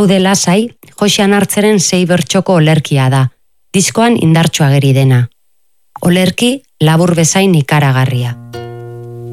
Zaude lasai, Joxean Hartzeren 6 bertsoko olerkia da, diskoan indartsu ageri dena. Olerki labur bezain ikaragarria.